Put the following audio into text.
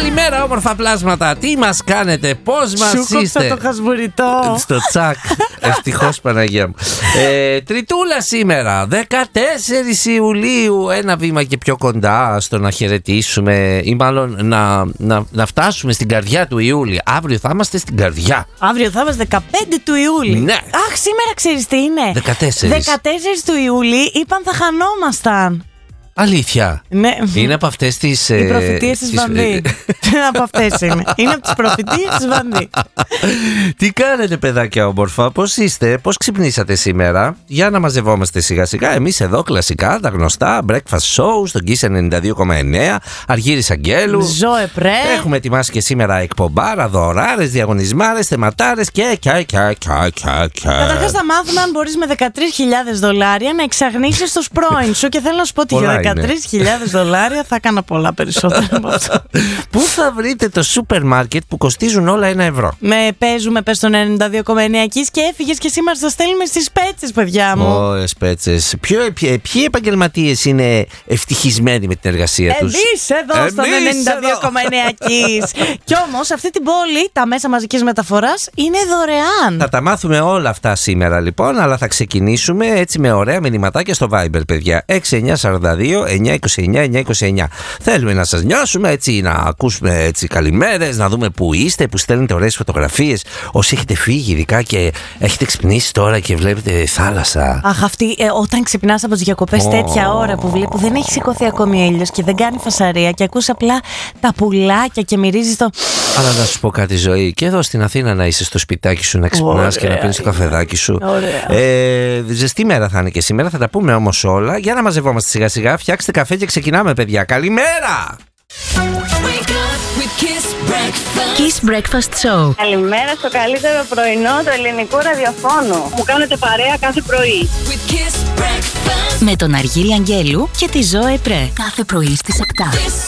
Καλημέρα, όμορφα πλάσματα. Τι μας κάνετε, πώς μας Σου είστε? κόψα το χασμουριτό. Στο τσακ. Ευτυχώς, Παναγία μου. Τριτούλα σήμερα, 14 Ιουλίου. Ένα βήμα και πιο κοντά στο να χαιρετήσουμε, ή μάλλον να φτάσουμε στην καρδιά του Ιούλη. Αύριο θα είμαστε στην καρδιά. Αύριο θα είμαστε 15 του Ιούλη. Ναι. Αχ, σήμερα ξέρεις τι είναι? 14 του Ιούλη είπαν θα χανόμασταν. Αλήθεια. Ναι. Είναι από αυτές τις... Οι προφητείες της Βανδύ. Από αυτές είναι. Είναι από τις προφητείες της Βανδύ. Τι κάνετε, παιδάκια όμορφα, πώς είστε, πώς ξυπνήσατε σήμερα? Για να μαζευόμαστε σιγά σιγά. Εμείς εδώ κλασικά, τα γνωστά breakfast show στον Kiss 92,9. Αργύρης Αγγέλου. Ζωέ πρέ. Έχουμε ετοιμάσει και σήμερα εκπομπάρα, δωράρες, διαγωνισμάρες, θεματάρες και. Καταρχάς θα μάθουμε αν μπορείς με $13,000 να εξαγνίσεις τους πρώην σου. Και θέλω να σου πω ότι για $13,000 θα έκανα πολλά περισσότερα από αυτό. Πού θα βρείτε το σούπερ μάρκετ που κοστίζουν όλα €1? Παίζουμε, πες στον 92,9 εκεί και έφυγες και σήμερα σας στέλνουμε στις Σπέτσες, παιδιά μου. Ω, Σπέτσες. Ποιοι επαγγελματίες είναι ευτυχισμένοι με την εργασία τους? Εμείς εδώ στον 92,9 Kiss. Κι όμως αυτή την πόλη τα μέσα μαζικής μεταφοράς είναι δωρεάν. Θα τα μάθουμε όλα αυτά σήμερα λοιπόν, αλλά θα ξεκινήσουμε έτσι με ωραία μηνυματάκια στο Viber, παιδιά. 6942-929-929. Θέλουμε να σας νιώσουμε έτσι, να ακούσουμε έτσι καλημέρες, να δούμε που είστε, που στέλνετε ωραίες φωτογραφίες. Όσοι έχετε φύγει ειδικά και έχετε ξυπνήσει τώρα και βλέπετε θάλασσα. Αχ, αυτή όταν ξυπνάς από τις διακοπές τέτοια ώρα που δεν έχει σηκωθεί ακόμη ήλιος και δεν κάνει φασαρία και ακούς απλά τα πουλάκια και μυρίζεις το... Αλλά να σου πω κάτι, Ζωή, και εδώ στην Αθήνα να είσαι στο σπιτάκι σου, να ξυπνάς και να πίνεις το καφεδάκι σου. Ζεστή μέρα θα είναι και σήμερα, θα τα πούμε όμως όλα. Για να μαζευόμαστε σιγά σιγά, φτιάξτε καφέ και ξεκινάμε, παιδιά. Καλημέρα! Kiss Breakfast Show. Καλημέρα στο καλύτερο πρωινό του ελληνικού ραδιοφώνου. Μου κάνετε παρέα κάθε πρωί. Με τον Αργύρη Αγγέλου και τη Ζωέ Πρέ. Κάθε πρωί στις 7.